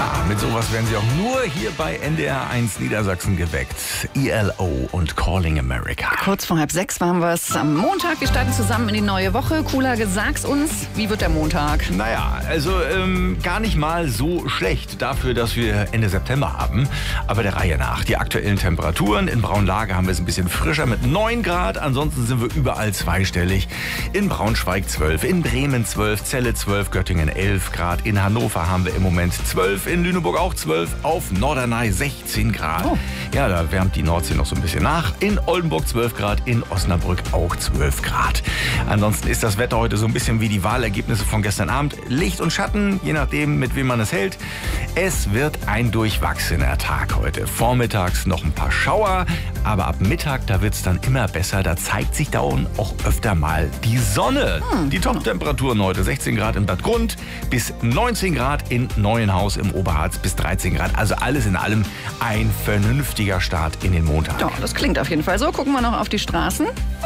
Mit sowas werden Sie auch nur hier bei NDR 1 Niedersachsen geweckt. ELO und Calling America. Kurz vor 5:30 waren wir es am Montag. Wir starten zusammen in die neue Woche. Kuhlage, sag's uns, wie wird der Montag? Naja, also gar nicht mal so schlecht dafür, dass wir Ende September haben. Aber der Reihe nach. Die aktuellen Temperaturen. In Braunlage haben wir es ein bisschen frischer mit 9 Grad. Ansonsten sind wir überall zweistellig. In Braunschweig 12, in Bremen 12, Celle 12, Göttingen 11 Grad. In Hannover haben wir im Moment 12, in Lüneburg auch 12, auf Norderney 16 Grad. Oh. Ja, da wärmt die Nordsee noch so ein bisschen nach. In Oldenburg 12 Grad, in Osnabrück auch 12 Grad. Ansonsten ist das Wetter heute so ein bisschen wie die Wahlergebnisse von gestern Abend. Licht und Schatten, je nachdem, mit wem man es hält. Es wird ein durchwachsener Tag heute. Vormittags noch ein paar Schauer, aber ab Mittag, da wird es dann immer besser. Da zeigt sich da unten auch öfter mal die Sonne. Die Top-Temperaturen heute 16 Grad in Bad Grund bis 19 Grad in Neuenhaus im Oberharz bis 13 Grad. Also alles in allem ein vernünftiger Start in den Montag. Ja, das klingt auf jeden Fall so. Gucken wir noch auf die Straßen.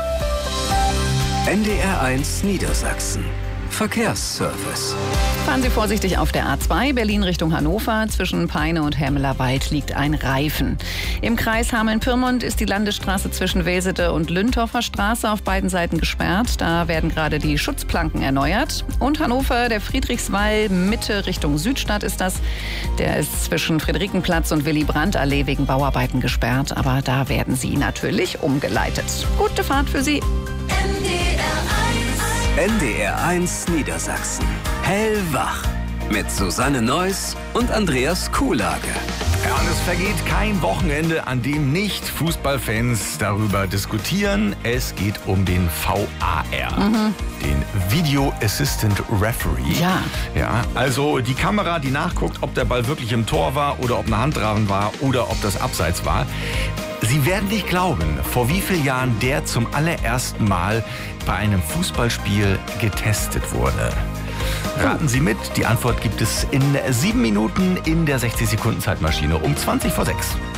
NDR 1 Niedersachsen. Verkehrsservice. Fahren Sie vorsichtig auf der A2 Berlin Richtung Hannover. Zwischen Peine und Hermelerwald liegt ein Reifen. Im Kreis Hameln-Pyrmont ist die Landesstraße zwischen Welsede und Lündorfer Straße auf beiden Seiten gesperrt. Da werden gerade die Schutzplanken erneuert. Und Hannover, der Friedrichswall, Mitte Richtung Südstadt ist das. Der ist zwischen Friederikenplatz und Willy-Brandt-Allee wegen Bauarbeiten gesperrt. Aber da werden Sie natürlich umgeleitet. Gute Fahrt für Sie. NDR 1 Niedersachsen. Hellwach. Mit Susanne Neuss und Andreas Kuhlage. Ja, und es vergeht kein Wochenende, an dem nicht Fußballfans darüber diskutieren. Es geht um den VAR, den Video Assistant Referee. Ja, also die Kamera, die nachguckt, ob der Ball wirklich im Tor war oder ob eine Hand dran war oder ob das Abseits war. Sie werden nicht glauben, vor wie vielen Jahren der zum allerersten Mal bei einem Fußballspiel getestet wurde. Raten Sie mit, die Antwort gibt es in 7 Minuten in der 60-Sekunden-Zeitmaschine um 5:20.